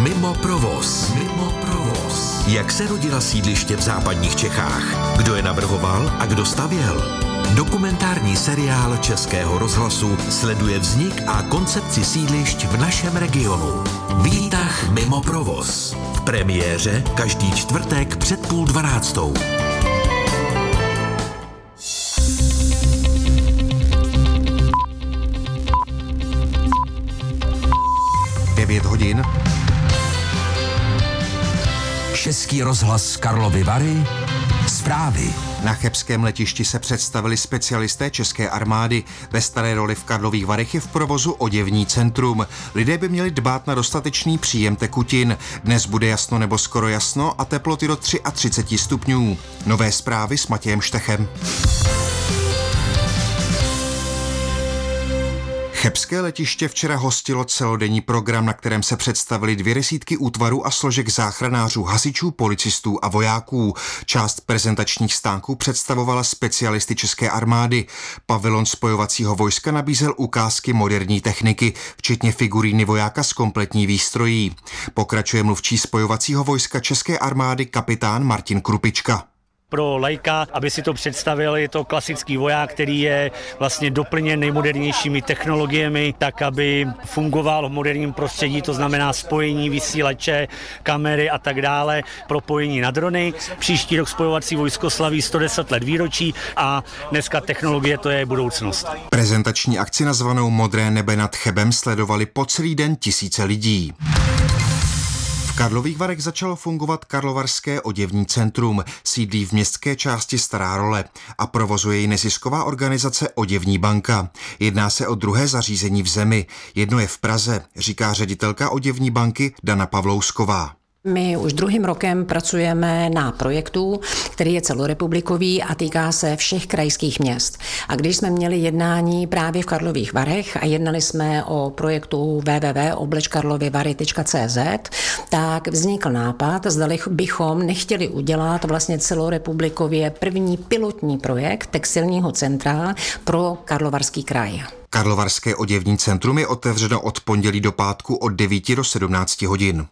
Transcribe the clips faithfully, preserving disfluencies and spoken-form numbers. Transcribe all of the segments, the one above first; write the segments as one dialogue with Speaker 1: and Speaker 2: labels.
Speaker 1: Mimo provoz. Mimo provoz. Jak se rodila sídliště v západních Čechách? Kdo je navrhoval a kdo stavěl? Dokumentární seriál Českého rozhlasu sleduje vznik a koncepci sídlišť v našem regionu. Výtah mimo provoz. V premiéře každý čtvrtek před půl dvanáctou.
Speaker 2: devět hodin.
Speaker 1: Český rozhlas Karlovy Vary. Zprávy.
Speaker 2: Na chebském letišti se představili specialisté české armády. Ve staré roli v Karlových Varech je v provozu oděvní centrum. Lidé by měli dbát na dostatečný příjem tekutin. Dnes bude jasno nebo skoro jasno a teploty do třicet tři stupňů. Nové zprávy s Matějem Štechem. Chebské letiště včera hostilo celodenní program, na kterém se představili dvě desítky útvarů a složek záchranářů, hasičů, policistů a vojáků. Část prezentačních stánků představovala specialisty české armády. Pavilon spojovacího vojska nabízel ukázky moderní techniky, včetně figuríny vojáka s kompletní výstrojí. Pokračuje mluvčí spojovacího vojska české armády kapitán Martin Krupička.
Speaker 3: Pro laika, aby si to představil, je to klasický voják, který je vlastně doplněn nejmodernějšími technologiemi, tak aby fungoval v moderním prostředí, to znamená spojení vysílače, kamery a tak dále, propojení na drony. Příští rok spojovací vojsko slaví sto deset let výročí a dneska technologie to je budoucnost.
Speaker 2: Prezentační akci nazvanou Modré nebe nad Chebem sledovali po celý den tisíce lidí. V Karlových Varech začalo fungovat Karlovarské oděvní centrum, sídlí v městské části Stará Role a provozuje ji nezisková organizace Oděvní banka. Jedná se o druhé zařízení v zemi. Jedno je v Praze, říká ředitelka Oděvní banky Dana Pavlousková.
Speaker 4: My už druhým rokem pracujeme na projektu, který je celorepublikový a týká se všech krajských měst. A když jsme měli jednání právě v Karlových Varech a jednali jsme o projektu w w w tečka oblečkarlovyvary tečka c z, tak vznikl nápad, zdali bychom nechtěli udělat vlastně celorepublikově první pilotní projekt textilního centra pro Karlovarský kraj.
Speaker 2: Karlovarské oděvní centrum je otevřeno od pondělí do pátku od devíti do sedmnácti hodin.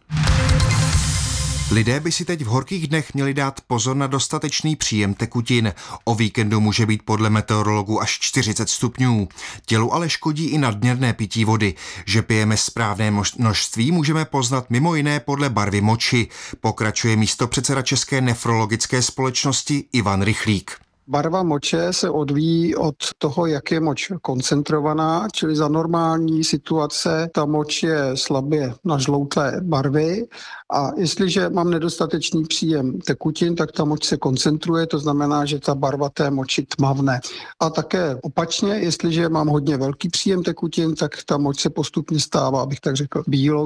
Speaker 2: Lidé by si teď v horkých dnech měli dát pozor na dostatečný příjem tekutin. O víkendu může být podle meteorologů až čtyřicet stupňů. Tělu ale škodí i nadměrné pití vody. Že pijeme správné množství, můžeme poznat mimo jiné podle barvy moči. Pokračuje místopředseda České nefrologické společnosti Ivan Rychlík.
Speaker 5: Barva moče se odvíjí od toho, jak je moč koncentrovaná, čili za normální situace ta moč je slabě nažloutlé barvy a jestliže mám nedostatečný příjem tekutin, tak ta moč se koncentruje, to znamená, že ta barva té moči tmavne. A také opačně, jestliže mám hodně velký příjem tekutin, tak ta moč se postupně stává, abych tak řekl, bílou.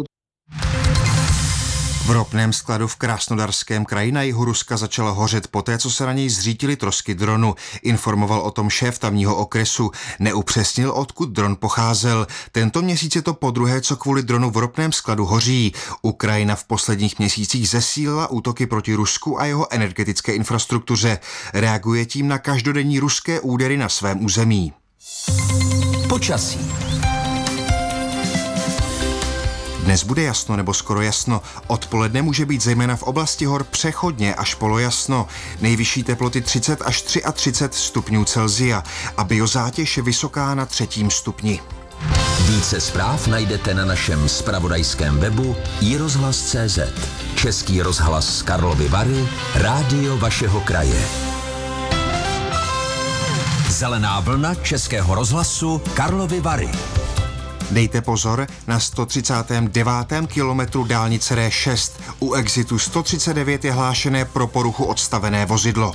Speaker 2: V ropném skladu v Krásnodarském kraji na jihu Ruska začalo hořet poté, co se na něj zřítily trosky dronu. Informoval o tom šéf tamního okresu. Neupřesnil, odkud dron pocházel. Tento měsíc je to podruhé, co kvůli dronu v ropném skladu hoří. Ukrajina v posledních měsících zesílila útoky proti Rusku a jeho energetické infrastruktuře. Reaguje tím na každodenní ruské údery na svém území.
Speaker 1: Počasí.
Speaker 2: Dnes bude jasno nebo skoro jasno. Odpoledne může být zejména v oblasti hor přechodně až polojasno. Nejvyšší teploty třicet až třicet tři stupňů Celsia a biozátěž je vysoká na třetím stupni.
Speaker 1: Více zpráv najdete na našem zpravodajském webu i rozhlas tečka cé zet. Český rozhlas Karlovy Vary, rádio vašeho kraje. Zelená vlna Českého rozhlasu Karlovy Vary.
Speaker 2: Dejte pozor na sto třicátém devátém kilometru dálnice D šest. U exitu sto třicet devět je hlášené pro poruchu odstavené vozidlo.